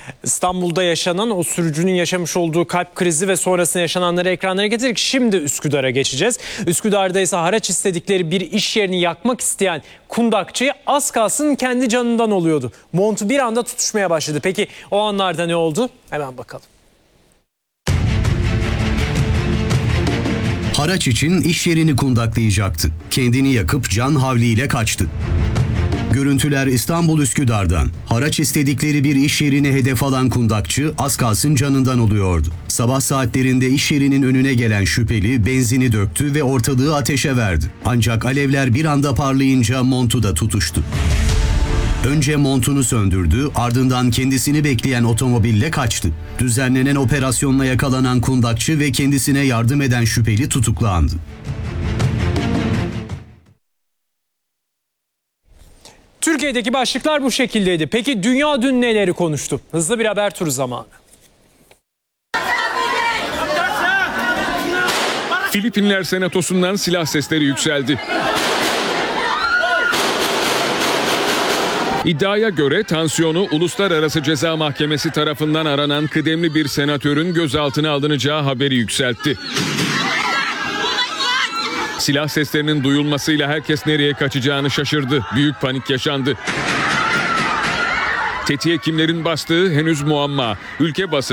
İstanbul'da yaşanan o sürücünün yaşamış olduğu kalp krizi ve sonrasında yaşananları ekranlara getirdik. Şimdi Üsküdar'a geçeceğiz. Üsküdar'da ise haraç istedikleri bir iş yerini yakmak isteyen kundakçı az kalsın kendi canından oluyordu. Montu bir anda tutuşmaya başladı. Peki o anlarda ne oldu? Hemen bakalım. Haraç için iş yerini kundaklayacaktı. Kendini yakıp can havliyle kaçtı. Görüntüler İstanbul Üsküdar'dan. Haraç istedikleri bir iş yerini hedef alan kundakçı az kalsın canından oluyordu. Sabah saatlerinde iş yerinin önüne gelen şüpheli benzini döktü ve ortalığı ateşe verdi. Ancak alevler bir anda parlayınca montu da tutuştu. Önce montunu söndürdü, ardından kendisini bekleyen otomobille kaçtı. Düzenlenen operasyonla yakalanan kundakçı ve kendisine yardım eden şüpheli tutuklandı. Türkiye'deki başlıklar bu şekildeydi. Peki dünya dün neleri konuştu? Hızlı bir haber turu zamanı. Filipinler Senatosu'ndan silah sesleri yükseldi. İddiaya göre tansiyonu Uluslararası Ceza Mahkemesi tarafından aranan kıdemli bir senatörün gözaltına alınacağı haberi yükseltti. Silah seslerinin duyulmasıyla herkes nereye kaçacağını şaşırdı. Büyük panik yaşandı. Tetiğe kimlerin bastığı henüz muamma. Ülke basını